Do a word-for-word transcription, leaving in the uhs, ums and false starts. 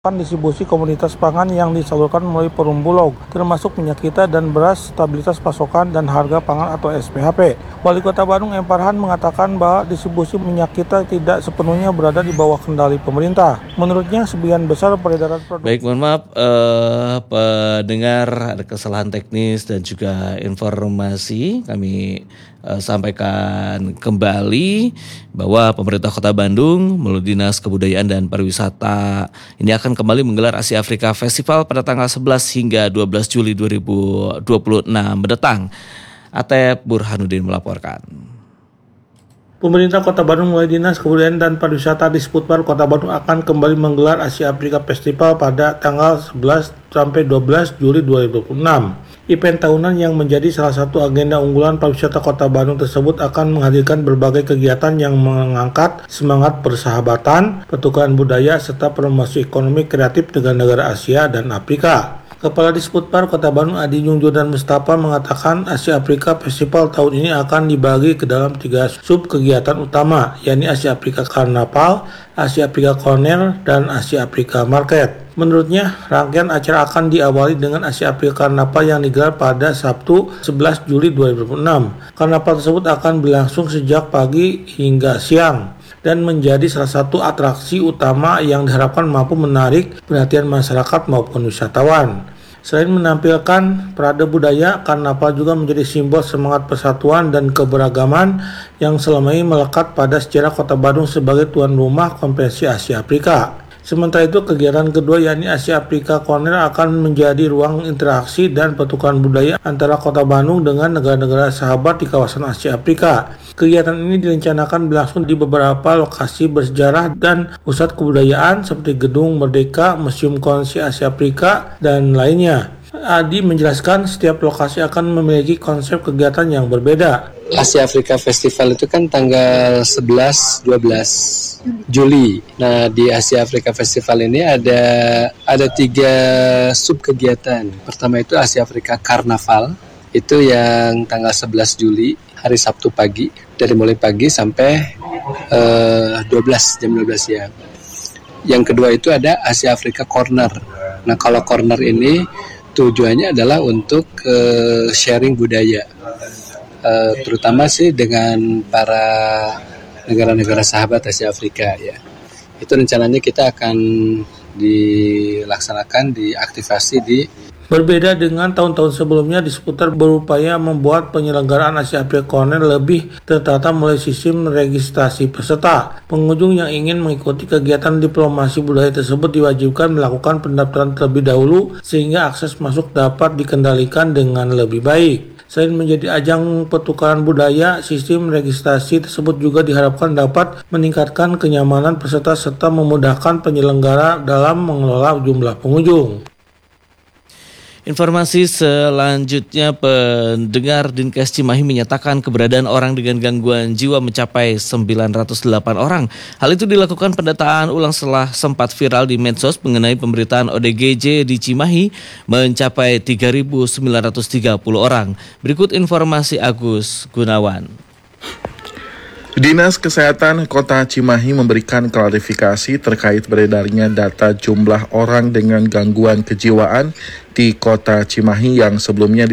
Distribusi komoditas pangan yang disalurkan melalui Perum Bulog, termasuk minyak kita dan beras, stabilitas pasokan dan harga pangan atau S P H P. Wali Kota Bandung M. Farhan mengatakan bahwa distribusi minyak kita tidak sepenuhnya berada di bawah kendali pemerintah. Menurutnya sebagian besar peredaran produk. Baik, mohon maaf eh, pendengar, ada kesalahan teknis dan juga informasi kami eh, sampaikan kembali bahwa pemerintah Kota Bandung melalui Dinas Kebudayaan dan Pariwisata ini akan kembali menggelar Asia Afrika Festival pada tanggal sebelas hingga dua belas Juli dua ribu dua puluh enam mendatang. Atep Burhanuddin melaporkan. Pemerintah Kota Bandung melalui Dinas Kebudayaan dan Pariwisata Disputbar Kota Bandung akan kembali menggelar Asia Afrika Festival pada tanggal sebelas sampai dua belas Juli dua ribu dua puluh enam. Event tahunan yang menjadi salah satu agenda unggulan pariwisata Kota Bandung tersebut akan menghadirkan berbagai kegiatan yang mengangkat semangat persahabatan, pertukaran budaya, serta promosi ekonomi kreatif dengan negara Asia dan Afrika. Kepala Disputbar Kota Bandung Adi Junjurdan Mustafa mengatakan Asia Afrika Festival tahun ini akan dibagi ke dalam tiga sub kegiatan utama, yakni Asia Afrika Karnaval, Asia Afrika Corner, dan Asia Afrika Market. Menurutnya, rangkaian acara akan diawali dengan Asia Afrika Karnaval yang digelar pada Sabtu sebelas Juli dua ribu dua puluh enam. Karnaval tersebut akan berlangsung sejak pagi hingga siang dan menjadi salah satu atraksi utama yang diharapkan mampu menarik perhatian masyarakat maupun wisatawan. Selain menampilkan parade budaya, karnaval juga menjadi simbol semangat persatuan dan keberagaman yang selama ini melekat pada sejarah Kota Bandung sebagai tuan rumah Konferensi Asia Afrika. Sementara itu, kegiatan kedua yakni Asia Afrika Corner akan menjadi ruang interaksi dan pertukaran budaya antara Kota Bandung dengan negara-negara sahabat di kawasan Asia Afrika. Kegiatan ini direncanakan berlangsung di beberapa lokasi bersejarah dan pusat kebudayaan seperti Gedung Merdeka, Museum Konferensi Asia Afrika, dan lainnya. Adi menjelaskan setiap lokasi akan memiliki konsep kegiatan yang berbeda. Asia Afrika Festival itu kan tanggal sebelas dua belas Juli. Nah, di Asia Afrika Festival ini ada ada tiga sub kegiatan. Pertama itu Asia Afrika Karnaval. Itu yang tanggal sebelas Juli, hari Sabtu pagi. Dari mulai pagi sampai uh, dua belas jam dua belas siang. Yang kedua itu ada Asia Afrika Corner. Nah, kalau corner ini tujuannya adalah untuk uh, sharing budaya. Uh, terutama sih dengan para negara-negara sahabat Asia Afrika ya. Itu rencananya kita akan dilaksanakan, diaktifasi di. Berbeda dengan tahun-tahun sebelumnya, Disputbar berupaya membuat penyelenggaraan Asia Afrika Corner lebih tertata melalui sistem registrasi peserta. Pengunjung yang ingin mengikuti kegiatan diplomasi budaya tersebut diwajibkan melakukan pendaftaran terlebih dahulu sehingga akses masuk dapat dikendalikan dengan lebih baik. Selain menjadi ajang pertukaran budaya, sistem registrasi tersebut juga diharapkan dapat meningkatkan kenyamanan peserta serta memudahkan penyelenggara dalam mengelola jumlah pengunjung. Informasi selanjutnya, pendengar, Dinkes Cimahi menyatakan keberadaan orang dengan gangguan jiwa mencapai sembilan ratus delapan orang. Hal itu dilakukan pendataan ulang setelah sempat viral di medsos mengenai pemberitaan O D G J di Cimahi mencapai tiga ribu sembilan ratus tiga puluh orang. Berikut informasi Agus Gunawan. Dinas Kesehatan Kota Cimahi memberikan klarifikasi terkait beredarnya data jumlah orang dengan gangguan kejiwaan di Kota Cimahi yang sebelumnya